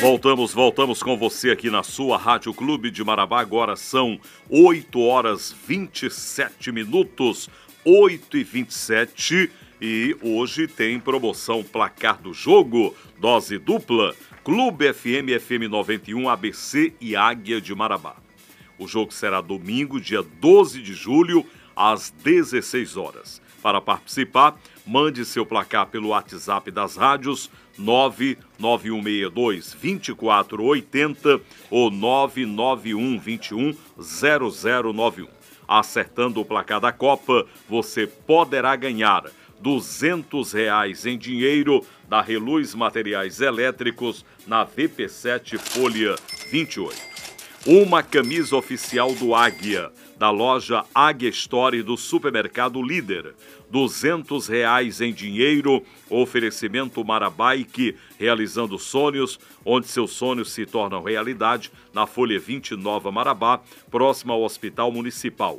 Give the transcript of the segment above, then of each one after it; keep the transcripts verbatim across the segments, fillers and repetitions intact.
Voltamos, voltamos com você aqui na sua Rádio Clube de Marabá. Agora são oito horas e vinte e sete minutos, oito e vinte e sete, e hoje tem promoção Placar do Jogo, dose dupla, Clube F M, F M noventa e um, A B C e Águia de Marabá. O jogo será domingo, dia doze de julho, às dezesseis horas. Para participar, mande seu placar pelo WhatsApp das rádios nove nove um seis dois, dois quatro oito zero ou nove nove um dois um zero zero nove um. Acertando o placar da Copa, você poderá ganhar duzentos reais em dinheiro da Reluz Materiais Elétricos na V P sete Folha vinte e oito. Uma camisa oficial do Águia, da loja Águia Store do Supermercado Líder. duzentos reais em dinheiro, oferecimento Marabike, realizando sonhos, onde seus sonhos se tornam realidade, na Folha vinte, Nova Marabá, próximo ao Hospital Municipal.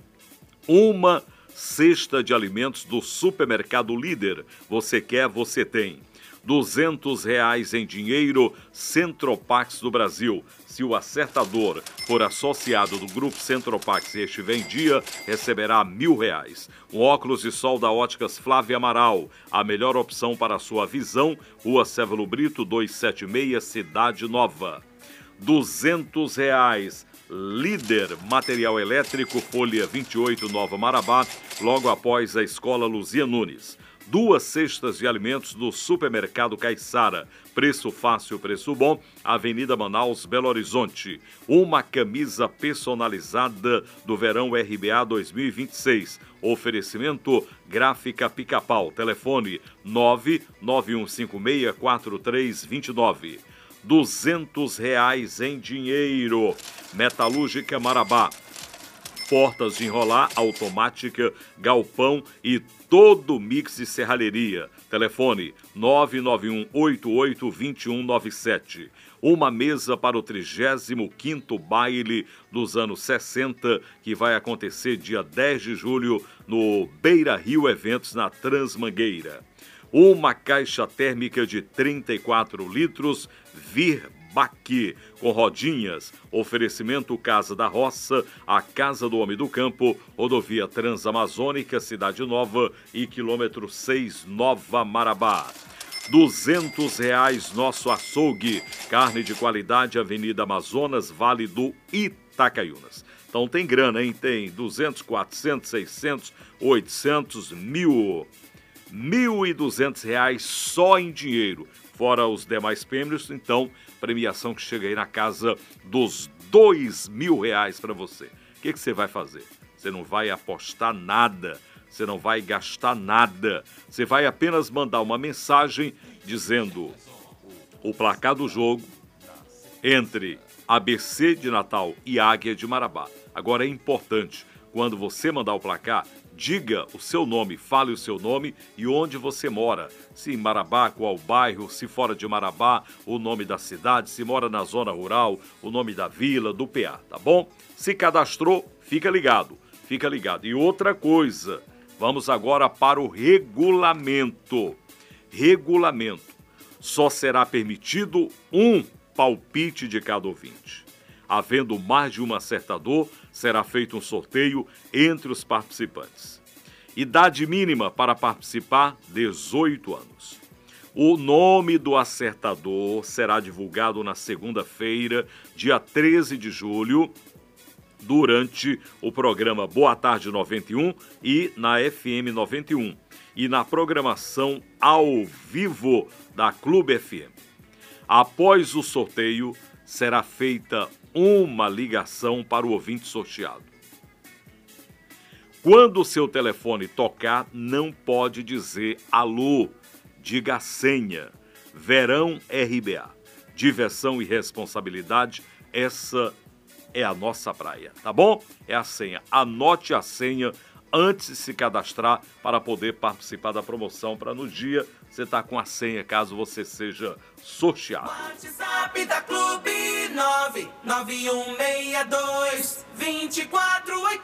Uma cesta de alimentos do Supermercado Líder. Você quer, você tem. duzentos reais em dinheiro, Centropax do Brasil. Se o acertador for associado do Grupo Centropax e estiver em dia, receberá mil reais. Um óculos de sol da Óticas Flávia Amaral. A melhor opção para a sua visão, Rua Cévalo Brito, duzentos e setenta e seis, Cidade Nova. duzentos reais. Líder Material Elétrico, Folha vinte e oito, Nova Marabá, logo após a Escola Luzia Nunes. Duas cestas de alimentos do Supermercado Caiçara. Preço fácil, preço bom. Avenida Manaus, Belo Horizonte. Uma camisa personalizada do Verão R B A dois mil e vinte e seis. Oferecimento Gráfica Pica-Pau. Telefone nove nove um cinco seis quatro três dois nove. duzentos reais em dinheiro. Metalúrgica Marabá. Portas de enrolar, automática, galpão e todo mix de serralheria. Telefone nove nove um oito oito dois um nove sete. Uma mesa para o trigésimo quinto baile dos anos sessenta, que vai acontecer dia dez de julho no Beira Rio Eventos, na Transmangueira. Uma caixa térmica de trinta e quatro litros, Vir Baque, com rodinhas. Oferecimento Casa da Roça, a Casa do Homem do Campo, Rodovia Transamazônica, Cidade Nova e quilômetro seis, Nova Marabá. duzentos reais nosso açougue, carne de qualidade, Avenida Amazonas, Vale do Itacaiunas. Então tem grana, hein? Tem duzentos, quatrocentos, seiscentos, oitocentos, mil. mil e duzentos reais só em dinheiro, fora os demais prêmios. Então, premiação que chega aí na casa dos dois mil reais para você. O que, que você vai fazer? Você não vai apostar nada, você não vai gastar nada. Você vai apenas mandar uma mensagem dizendo o placar do jogo entre A B C de Natal e Águia de Marabá. Agora é importante, quando você mandar o placar, diga o seu nome, fale o seu nome e onde você mora. Se em Marabá, qual bairro, se fora de Marabá, o nome da cidade, se mora na zona rural, o nome da vila, do P A, tá bom? Se cadastrou, fica ligado, fica ligado. E outra coisa, vamos agora para o regulamento. Regulamento. Só será permitido um palpite de cada ouvinte. Havendo mais de um acertador, será feito um sorteio entre os participantes. Idade mínima para participar, dezoito anos. O nome do acertador será divulgado na segunda-feira, dia treze de julho, durante o programa Boa Tarde noventa e um e na F M noventa e um. E na programação ao vivo da Clube F M. Após o sorteio, será feita uma ligação para o ouvinte sorteado. Quando o seu telefone tocar, não pode dizer alô, diga a senha. Verão R B A. Diversão e responsabilidade, essa é a nossa praia, tá bom? É a senha. Anote a senha antes de se cadastrar para poder participar da promoção, para no dia você estar com a senha, caso você seja sorteado. WhatsApp da Clube nove nove um seis dois, dois quatro oito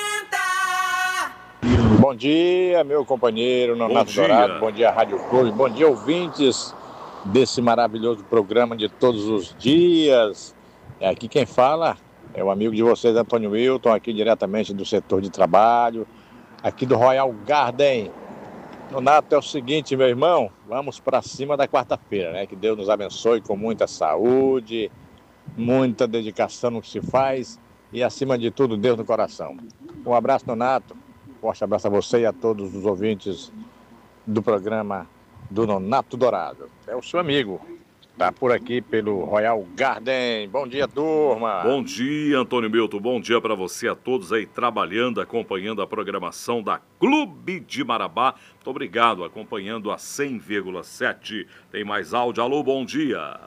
zero. Bom dia, meu companheiro Nonato Dourado. Bom dia, Rádio Clube. Bom dia, ouvintes desse maravilhoso programa de todos os dias. É aqui quem fala é o amigo de vocês, Antônio Wilton, aqui diretamente do setor de trabalho, aqui do Royal Garden. Nonato, é o seguinte, meu irmão, vamos para cima da quarta-feira, né? Que Deus nos abençoe com muita saúde, muita dedicação no que se faz e, acima de tudo, Deus no coração. Um abraço, Nonato, forte abraço a você e a todos os ouvintes do programa do Nonato Dourado. É o seu amigo, tá por aqui pelo Royal Garden. Bom dia, turma. Bom dia, Antônio Milton. Bom dia para você, a todos aí trabalhando, acompanhando a programação da Clube de Marabá. Muito obrigado, acompanhando a cem vírgula sete. Tem mais áudio. Alô, bom dia.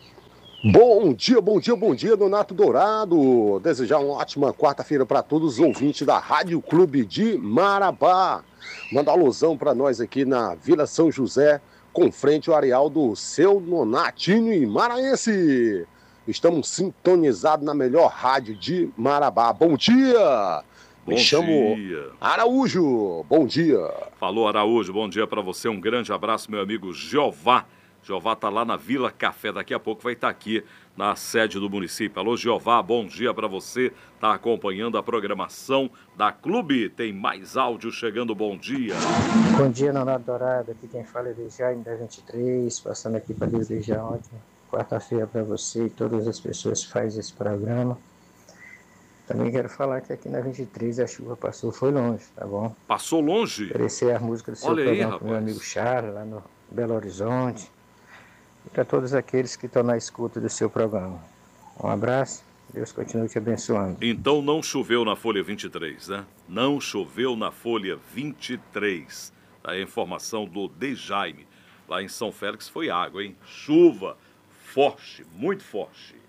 Bom dia, bom dia, bom dia, Nonato Dourado. Desejar uma ótima quarta-feira para todos os ouvintes da Rádio Clube de Marabá. Mandar alusão para nós aqui na Vila São José, com frente ao areal do seu Nonatinho e Maranhense. Estamos sintonizados na melhor rádio de Marabá. Bom dia! Bom Me chamo dia. Araújo. Bom dia. Falou, Araújo. Bom dia para você. Um grande abraço, meu amigo Jeová. Jeová está lá na Vila Café. Daqui a pouco vai estar aqui na sede do município. Alô, Jeová, bom dia para você. Está acompanhando a programação da Clube. Tem mais áudio chegando. Bom dia. Bom dia, Nonato Dourado. Aqui quem fala é Dejaime da vinte e três. Passando aqui para desejar uma ótima quarta-feira para você e todas as pessoas que fazem esse programa. Também quero falar que aqui na vinte e três a chuva passou, foi longe, tá bom? Passou longe? Oferecer a música do seu Olha aí, programa para o meu amigo Charles, lá no Belo Horizonte. E para todos aqueles que estão na escuta do seu programa. Um abraço, Deus continue te abençoando. Então não choveu na folha vinte e três, né? Não choveu na folha vinte e três. A informação do Dejaime. Lá em São Félix foi água, hein? Chuva forte, muito forte.